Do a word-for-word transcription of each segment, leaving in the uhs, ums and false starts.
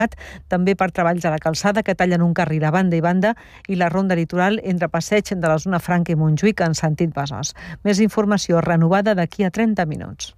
també per treballs a la calçada que tallen un carril a banda i banda i la ronda litoral entre Passeig de la zona Franca i Montjuïc en sentit Besòs. Més informació renovada d'aquí a trenta minuts.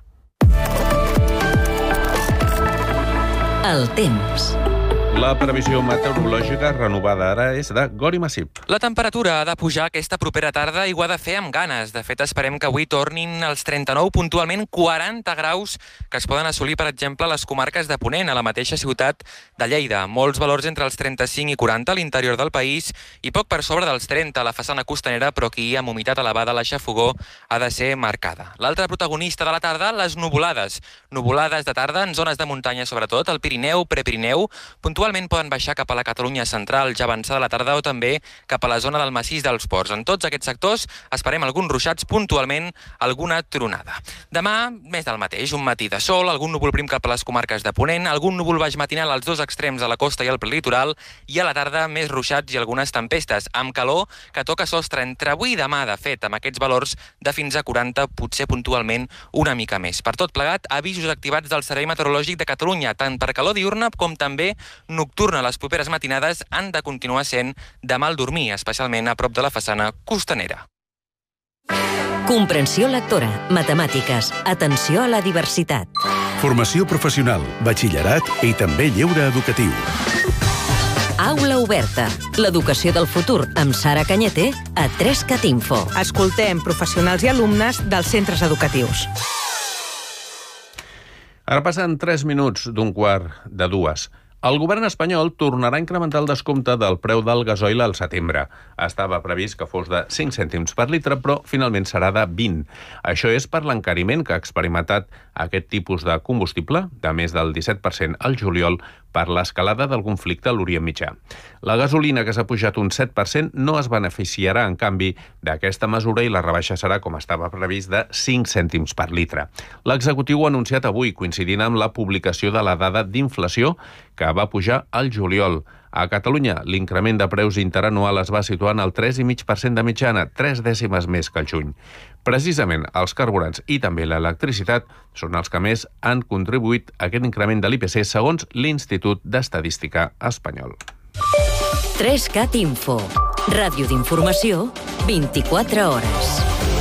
El temps. La previsió meteorològica renovada ara és de Gori Massip. La temperatura ha de pujar aquesta propera tarda i ho ha de fer amb ganes. De fet, esperem que avui tornin als trenta-nou, puntualment quaranta graus que es poden assolir, per exemple, a les comarques de Ponent, a la mateixa ciutat de Lleida. Molts valors entre els trenta-cinc i quaranta a l'interior del país i poc per sobre dels trenta a la façana costanera, però aquí amb humitat elevada la xafogó ha de ser marcada. L'altre protagonista de la tarda, les nuvolades. Nuvolades de tarda en zones de muntanya, sobretot, al Pirineu, Prepirineu, puntualment Actualment poden baixar cap a la Catalunya central ja avançada la tarda o també cap a la zona del massís dels Ports. En tots aquests sectors esperem alguns ruixats, puntualment alguna tronada. Demà, més del mateix, un matí de sol, algun núvol prim cap a les comarques de Ponent, algun núvol baix matinal als dos extrems de la costa i al prelitoral, i a la tarda més ruixats i algunes tempestes, amb calor que toca sostre entre avui i demà, de fet, amb aquests valors de fins a quaranta, potser puntualment una mica més. Per tot plegat, avisos activats del Servei Meteorològic de Catalunya, tant per calor diurna com també nocturna. Les properes matinades han de continuar sent de mal dormir, especialment a prop de la façana costanera. Comprensió lectora, matemàtiques, atenció a la diversitat. Formació professional, batxillerat i també lleure educatiu. Aula oberta, l'educació del futur amb Sara Cañete a tres cat info. Escoltem professionals i alumnes dels centres educatius. Ara passen tres minuts d'un quart de dues. El govern espanyol tornarà a incrementar el descompte del preu del gasoil al setembre. Estava previst que fos de cinc cèntims per litre, però finalment serà de vint. Això és per l'encariment que ha experimentat aquest tipus de combustible, de més del disset per cent al juliol, per l'escalada del conflicte a l'Orient Mitjà. La gasolina, que s'ha pujat un set per cent, no es beneficiarà, en canvi, d'aquesta mesura i la rebaixa serà, com estava previst, de cinc cèntims per litre. L'executiu ho ha anunciat avui, coincidint amb la publicació de la dada d'inflació, que va pujar al juliol. A Catalunya, l'increment de preus interanual es va situar en el tres coma cinc per cent de mitjana, tres dècimes més que el juny. Precisament els carburants i també l'electricitat són els que més han contribuït a aquest increment de l'I P C, segons l'Institut d'Estadística espanyol. tres cat info. Ràdio d'informació, vint-i-quatre hores.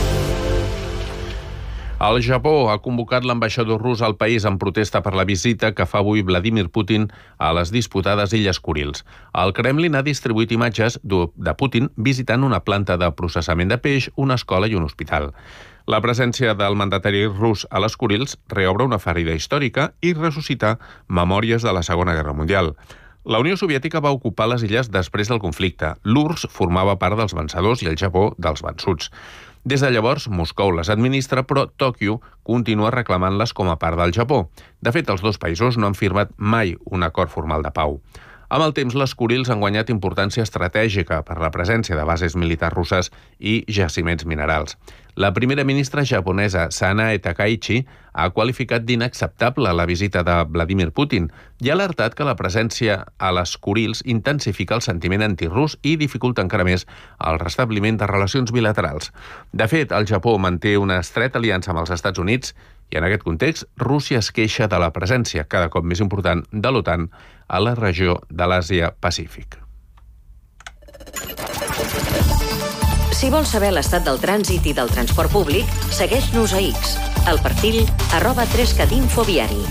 El Japó ha convocat l'ambaixador rus al país en protesta per la visita que fa avui Vladimir Putin a les disputades Illes Kurils. El Kremlin ha distribuït imatges de Putin visitant una planta de processament de peix, una escola i un hospital. La presència del mandatari rus a les Kurils reobre una ferida històrica i ressuscita memòries de la Segona Guerra Mundial. La Unió Soviètica va ocupar les illes després del conflicte. L'U R S S formava part dels vencedors i el Japó dels vençuts. Des de llavors, Moscou les administra, però Tòquio continua reclamant-les com a part del Japó. De fet, els dos països no han firmat mai un acord formal de pau. Amb el temps, les Kurils han guanyat importància estratègica per la presència de bases militars russes i jaciments minerals. La primera ministra japonesa, Sanae Takaichi, ha qualificat d'inacceptable la visita de Vladimir Putin i ha alertat que la presència a les Kurils intensifica el sentiment antirrus i dificulta encara més el restabliment de relacions bilaterals. De fet, el Japó manté una estreta aliança amb els Estats Units i en aquest context, Rússia es queixa de la presència cada cop més important de l'OTAN a la regió de l'Àsia-Pacífic. Si vols saber l'estat del trànsit i del transport públic, segueix-nos a X, al perfil arroba tres cat info viari.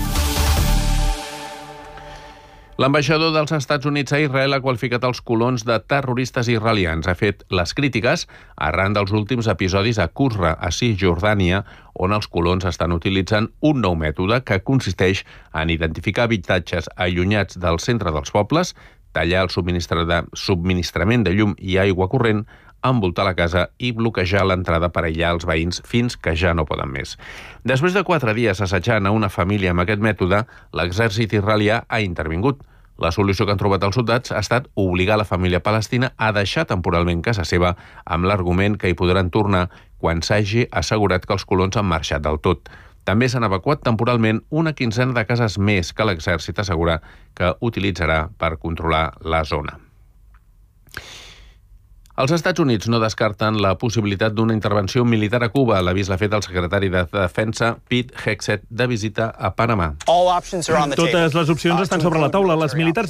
L'ambaixador dels Estats Units a Israel ha qualificat els colons de terroristes israelians. Ha fet les crítiques arran dels últims episodis a Qusra, a Cisjordània, on els colons estan utilitzant un nou mètode que consisteix en identificar habitatges allunyats del centre dels pobles, tallar el subministrament de llum i aigua corrent, envoltar la casa i bloquejar l'entrada per aïllar els veïns fins que ja no poden més. Després de quatre dies assajant a una família amb aquest mètode, l'exèrcit israelià ha intervingut. La solució que han trobat els soldats ha estat obligar la família palestina a deixar temporalment casa seva amb l'argument que hi podran tornar quan s'hagi assegurat que els colons han marxat del tot. També s'han evacuat temporalment una quinzena de cases més que l'exèrcit assegura que utilitzarà per controlar la zona. Els Estats Units no descarten la possibilitat d'una intervenció militar a Cuba. L'avís l'ha fet el secretari de Defensa, Pete Hegseth, de visita a Panamà. Totes les opcions estan sobre la taula. Les militars